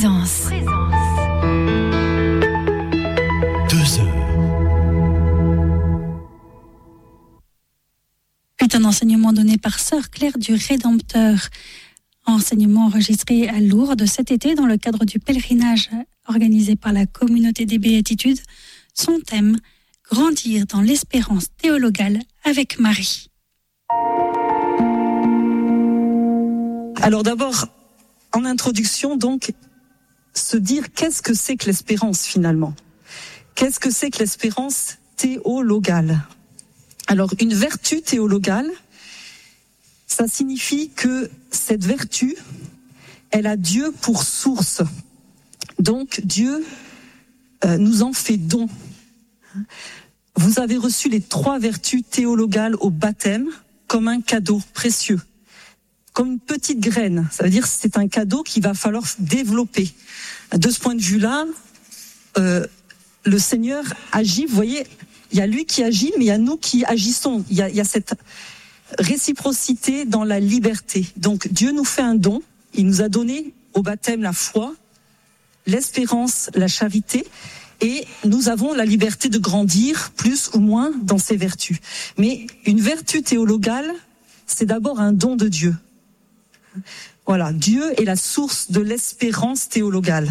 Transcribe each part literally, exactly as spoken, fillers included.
Présence. Deux heures. C'est un enseignement donné par Sœur Claire du Rédempteur. Enseignement enregistré à Lourdes cet été dans le cadre du pèlerinage organisé par la communauté des Béatitudes. Son thème, grandir dans l'espérance théologale avec Marie. Alors d'abord, en introduction, donc, se dire qu'est-ce que c'est que l'espérance finalement ? Qu'est-ce que c'est que l'espérance théologale ? Alors, une vertu théologale, ça signifie que cette vertu, elle a Dieu pour source. Donc, Dieu euh, nous en fait don. Vous avez reçu les trois vertus théologales au baptême comme un cadeau précieux, comme une petite graine. Ça veut dire que c'est un cadeau qu'il va falloir développer. De ce point de vue-là, euh, le Seigneur agit, vous voyez, il y a lui qui agit, mais il y a nous qui agissons. Il y a, il y a cette réciprocité dans la liberté. Donc Dieu nous fait un don, il nous a donné au baptême la foi, l'espérance, la charité, et nous avons la liberté de grandir plus ou moins dans ces vertus. Mais une vertu théologale, c'est d'abord un don de Dieu. Voilà, Dieu est la source de l'espérance théologale.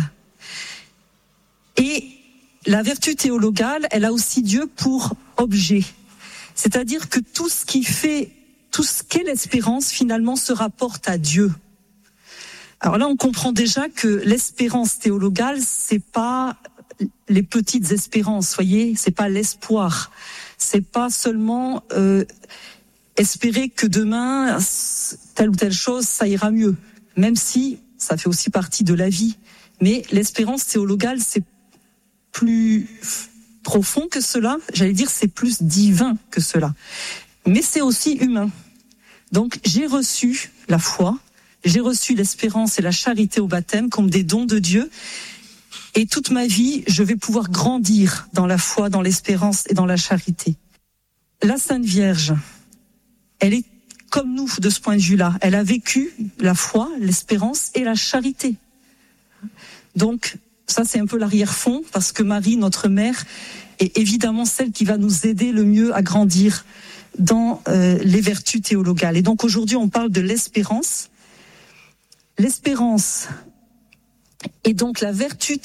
Et la vertu théologale, elle a aussi Dieu pour objet. C'est-à-dire que tout ce qui fait, tout ce qu'est l'espérance, finalement, se rapporte à Dieu. Alors là, on comprend déjà que l'espérance théologale, c'est pas les petites espérances, voyez, c'est pas l'espoir. C'est pas seulement euh, espérer que demain, telle ou telle chose, ça ira mieux. Même si ça fait aussi partie de la vie. Mais l'espérance théologale, c'est plus profond que cela. J'allais dire, c'est plus divin que cela. Mais c'est aussi humain. Donc, j'ai reçu la foi, j'ai reçu l'espérance et la charité au baptême comme des dons de Dieu. Et toute ma vie, je vais pouvoir grandir dans la foi, dans l'espérance et dans la charité. La Sainte Vierge, elle est comme nous de ce point de vue-là. Elle a vécu la foi, l'espérance et la charité. Donc, ça c'est un peu l'arrière-fond, parce que Marie, notre mère, est évidemment celle qui va nous aider le mieux à grandir dans euh, les vertus théologales. Et donc aujourd'hui, on parle de l'espérance. L'espérance est donc la vertu